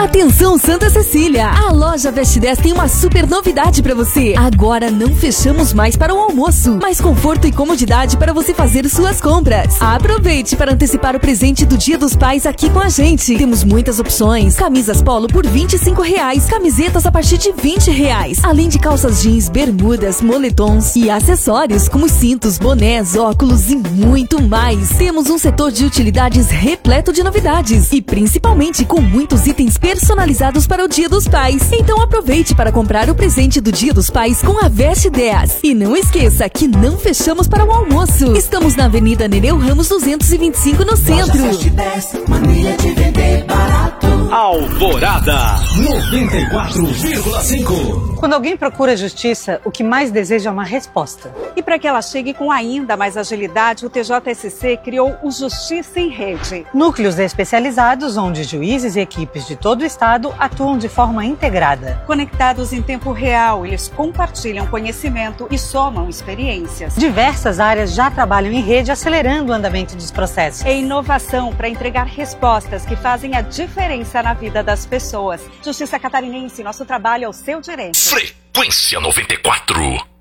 Atenção Santa Cecília, a loja Veste 10 tem uma super novidade pra você. Agora não fechamos mais para o almoço, mais conforto e comodidade para você fazer suas compras. Aproveite para antecipar o presente do Dia dos Pais aqui com a gente. Temos muitas opções, camisas polo por R$25, camisetas a partir de R$20, além de calças jeans, bermudas, moletons e acessórios como cintos, bonés, óculos e muito mais. Temos um setor de utilidades repleto de novidades e principalmente com muitos itens personalizados para o Dia dos Pais. Então aproveite para comprar o presente do Dia dos Pais com a Veste 10. E não esqueça que não fechamos para o almoço. Estamos na Avenida Nereu Ramos 225 no centro. Veste 10, mania de vender barato. Alvorada 94,5. Quando alguém procura justiça, o que mais deseja é uma resposta. E para que ela chegue com ainda mais agilidade, o TJSC criou o Justiça em Rede. Núcleos especializados onde juízes e equipes de todo o estado atuam de forma integrada. Conectados em tempo real, eles compartilham conhecimento e somam experiências. Diversas áreas já trabalham em rede, acelerando o andamento dos processos. É inovação para entregar respostas que fazem a diferença na vida das pessoas. Justiça Catarinense, nosso trabalho é o seu direito. Frequência 94.